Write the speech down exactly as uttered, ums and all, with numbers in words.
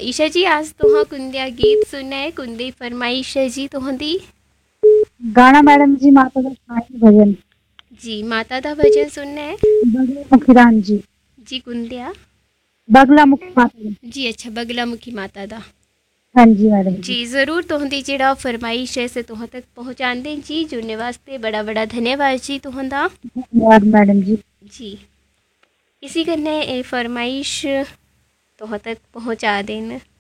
ईशा जी आज तुहां कुंदिया गीत सुनना है। कुंदी फरमाइश है जी तुहंदी? गाना मैडम जी माता दा शाही भजन जी माता दा भजन सुनना है बगला मुखी राम जी जी। कुंदिया बगला मुखी माता दा। जी अच्छा बगला मुखी माता दा। हाँ जी मैडम जी। जी ज़रूर तुहंदी जेड़ा फरमाइश है से तुहां तक पहुँचाते जी। जुड़ने वास्ते बड़ा बड़ा धन्यवाद जी तुहंदा। धन्यवाद मैडम जी। जी इसी कन्नै ये फरमाइश तुहां तक पहुँचा देन।